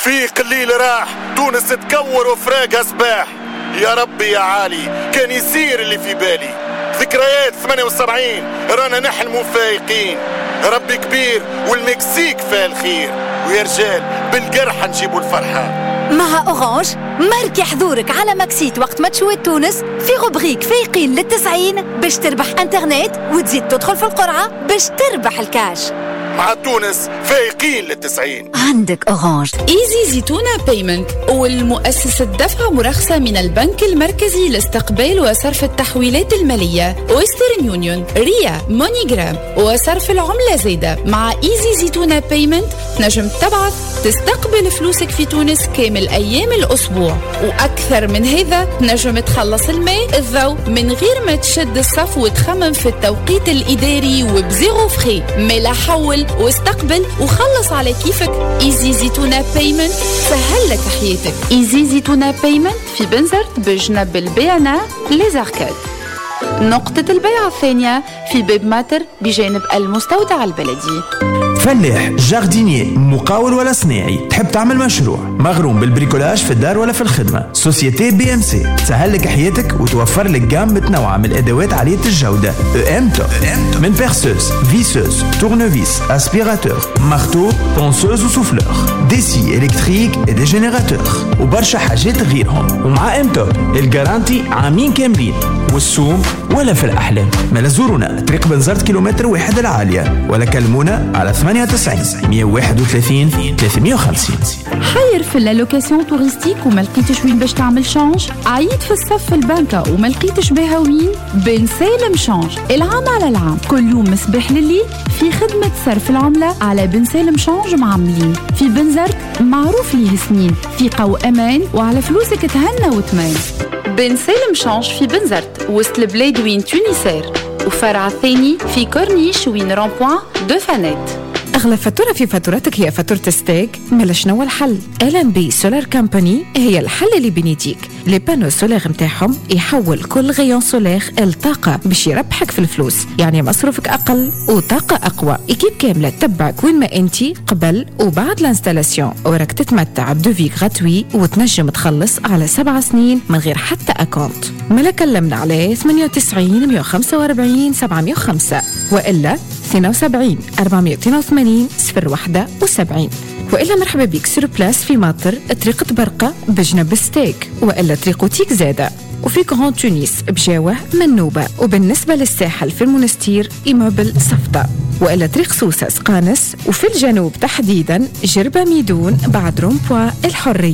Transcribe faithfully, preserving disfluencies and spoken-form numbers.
في قليل راح تونس تكور وفراقها سباح. يا ربي يا عالي كان يصير اللي في بالي. ذكريات ثمانية وسبعين رانا نحلموا فايقين. ربي كبير والمكسيك فيها الخير، ويا رجال بالقرحة نجيبوا الفرحة. مع أورانج ماركي حضورك على مكسيت وقت ما تشوي تونس في غبريك فايقين للتسعين باش تربح انترنت وتزيد تدخل في القرعة باش تربح الكاش. مع تونس فايقين للتسعين. عندك أورانج. إيزي زيتونة بيمنت والمؤسسة دفع مرخصة من البنك المركزي لاستقبال وصرف التحويلات المالية ويسترن يونيون، ريا، مونيجرام وصرف العملة زايدة. مع إيزي زيتونة بيمنت تنجم تبعث تستقبل فلوسك في تونس كامل أيام الأسبوع، وأكثر من هذا تنجم تخلص الماء الضوء من غير ما تشد الصف وتخمم في التوقيت الإداري وبزيرو فخي. ملا حول واستقبل وخلص على كيفك. إيزي زيتونة بيمنت سهل لك حياتك. إيزي زيتونة بيمنت في بنزرت بجنب البيعنا ليزاركاد. نقطة البيع الثانية في باب ماتر بجانب المستودع البلدي. فلاح، جاردينيي، مقاول ولا صناعي، تحب تعمل مشروع مغروم بالبريكولاج في الدار ولا في الخدمة، سوسيتي بي ام سي تسهل لك حياتك وتوفر لك جام متنوعة من الأدوات عالية الجودة. ام توب من بيرسوز، فيسوز، تورنوفيس، اسبيراتور، مارتو، بونسوز وسوفلور، ديسي الكتريك ودي جينيراتور وبرشا حاجات غيرهم. ومع ام توب الجارانتي عامين كاملين والسوم ولا في الأحلام. ما زورونا طريق بنزرت كيلومتر واحد العالية ولا كلمونا على ثمانية وتسعين مية وواحد وثلاثين ثلاثمية وخمسين. حير في اللوكاسيون توريستيك وما لقيتش وين باش تعمل شانج؟ عيد في الصف في البنكة وما لقيتش بها وين؟ بن سالم شانج العام على العام كل يوم مصباح لليل في خدمة صرف العملة على بن سالم شانج معاملين في بنزرت معروف ليه سنين ثقة وأمان وعلى فلوسك تهنى وتمان. بن سالم شانج في بنزرت وسط البلاد وين تونسير، وفرع ثاني في كورنيش وين رامبوان دو فانيت. أغلى فاتورة في فاتورتك هي فاتورة ستيك؟ مالا شنو الحل؟ إل إم بي سولار كامباني هي الحل اللي بينيديك. لي بانو سولار متاعهم يحول كل غيون سولار الطاقة باش يربحك في الفلوس، يعني مصروفك أقل وطاقة أقوى. إكيب كاملة تتبعك وين ما أنتي قبل وبعد الانستالاسيون، وراك تتمتع بدوفي غراتوي وتنجم تخلص على سبع سنين من غير حتى أكونت. مالا كلمنا على ثمانية وتسعين مية وخمسة وأربعين سبعمية وخمسة وإلا اثنين وسبعين أربعمية واثنين وثمانين صفر واحد وسبعين، وإلا مرحبا بيك سور بلاس في ماطر طريق برقة بجنب ستيك، وإلا طريق تيك زادة، وفي كرون تونس بجاوه منوبة، وبالنسبة للساحل في المنستير إيموبل صفدة، وإلا طريق سوسة سقانس، وفي الجنوب تحديدا جربة ميدون بعد رومبوا الحرية.